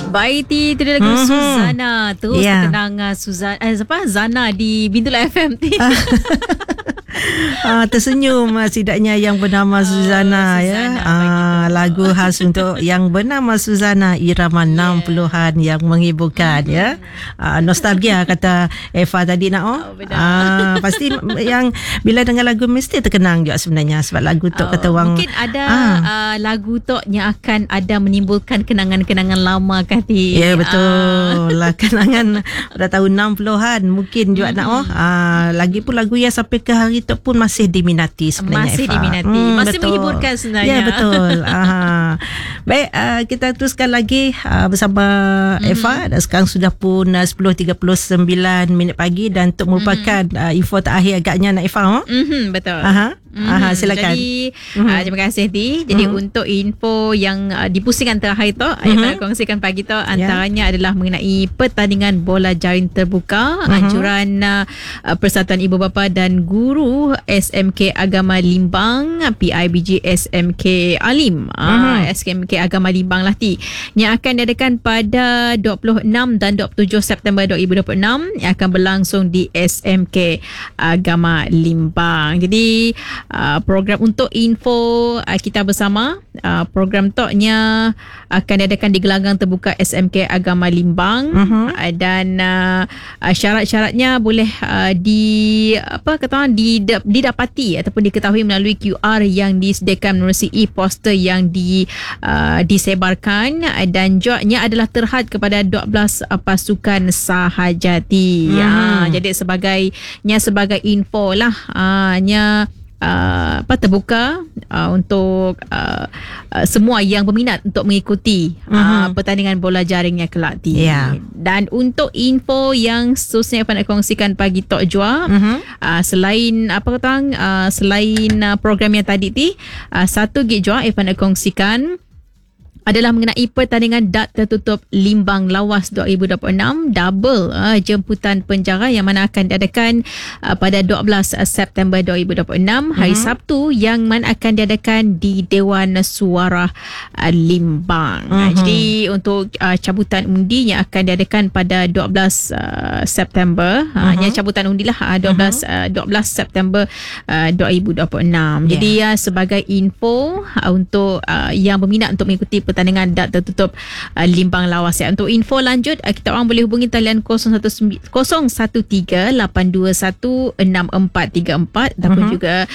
Baik, itu dia lagu Suzana. Terus terkenang Zana di Bintula FM. Tersenyum sidaknya yang bernama Suzana, ya. Lagu khas untuk yang bernama Suzana, irama 60-an yang menghiburkan, ya. Nostalgia kata Eva tadi nak. Pasti yang bila dengar lagu mesti terkenang juga sebenarnya, sebab lagu tu kata orang mungkin ada lagu tu yang akan ada menimbulkan kenangan-kenangan lama kan. Ya, betul lah. Kenangan pada tahun 60-an mungkin juga nak. Lagi pun lagu yang sampai ke hari tu pun masih diminati sebenarnya, masih Eva. Diminati, masih betul. Menghiburkan sebenarnya. Ya, betul. Baik, kita teruskan lagi bersama Eva. Dan sekarang sudah pun 10.39 minit pagi, dan untuk merupakan info terakhir agaknya nak Eva. Betul. Silakan. Jadi terima kasih Ti. Jadi untuk info yang dipusingan terakhir tu yang nak kongsikan pagi tu, antaranya adalah mengenai pertandingan bola jaring terbuka anjuran Persatuan Ibu Bapa dan Guru SMK Agama Limbang, PIBG SMK Alim, SMK Agama Limbang lah Ti, yang akan diadakan pada 26 dan 27 September 2026 yang akan berlangsung di SMK Agama Limbang. Jadi program untuk info kita bersama, program toknya akan diadakan di gelanggang terbuka SMK Agama Limbang, dan syarat-syaratnya boleh didapati ataupun diketahui melalui QR yang disediakan menerusi e-poster yang disebarkan, dan jawabnya adalah terhad kepada 12 pasukan sahajati. Jadi sebagai info lah, terbuka untuk semua yang berminat untuk mengikuti pertandingan bola jaringnya kelak ti. Dan untuk info yang seterusnya yang nak kongsikan pagi tok jua, selain selain program yang tadi ti, satu gig jua yang nak kongsikan adalah mengenai pertandingan dart tertutup Limbang Lawas 2026 double jemputan penjara yang mana akan diadakan pada 12 September 2026 hari Sabtu, yang mana akan diadakan di Dewan Suara Limbang. Jadi untuk cabutan undi yang akan diadakan pada 12 September, yang cabutan undi lah 12 September 2026. Jadi sebagai info untuk yang berminat untuk mengikuti pertandingan dart tertutup Limbang Lawas. Untuk info lanjut, kita orang boleh hubungi talian 013-821-6434 ataupun juga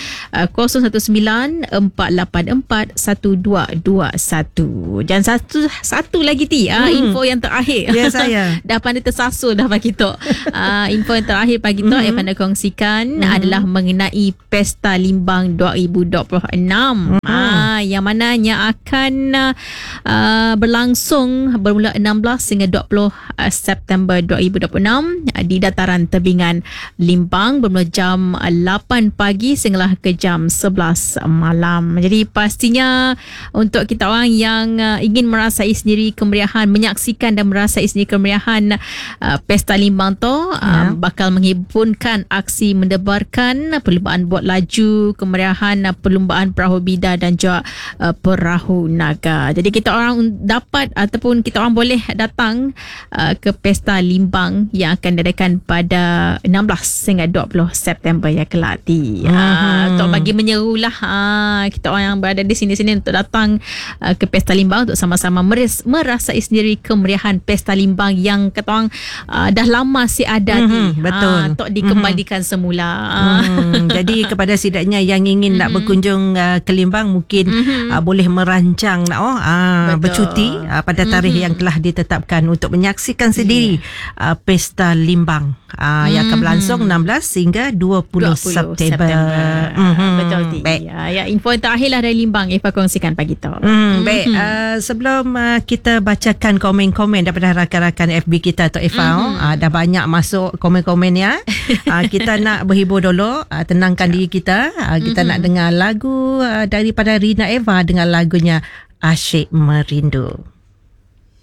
019-484-1221. Dan satu lagi Ti, info yang terakhir. Ya, saya dah pandai tersasul dah pagi tu. Info yang terakhir pagi tu yang pandai kongsikan adalah mengenai Pesta Limbang 2026, yang mananya akan berlangsung bermula 16 hingga 20 September 2026 di dataran tebingan Limbang bermula jam 8 pagi sehinggalah ke jam 11 malam. Jadi pastinya untuk kita orang yang ingin merasai sendiri kemeriahan, menyaksikan dan merasai sendiri kemeriahan Pesta Limbang tu, bakal menghiburkan aksi mendebarkan perlumbaan bot laju, kemeriahan perlumbaan perahu bida dan juga perahu naga. Jadi kita orang dapat ataupun kita orang boleh datang ke Pesta Limbang yang akan diadakan pada 16 hingga 20 September ya kelak ti. Untuk bagi menyerulah kita orang yang berada di sini-sini untuk datang ke Pesta Limbang untuk sama-sama merasai sendiri kemeriahan Pesta Limbang yang kita orang dah lama si ada ti. Betul. Untuk dikembalikan semula. Jadi kepada setidaknya yang ingin nak berkunjung ke Limbang, mungkin boleh merancang nak bercuti pada tarikh yang telah ditetapkan untuk menyaksikan sendiri Pesta Limbang yang akan berlangsung 16 hingga 20 September. Betul Ti. Info yang terakhir lah dari Limbang Eva kongsikan pagi tu. Baik, sebelum kita bacakan komen-komen daripada rakan-rakan FB kita atau Eva, dah banyak masuk komen-komen ya. Kita nak berhibur dulu, tenangkan diri kita. Kita nak dengar lagu daripada Rina Eva dengan lagunya Asyik Merindu.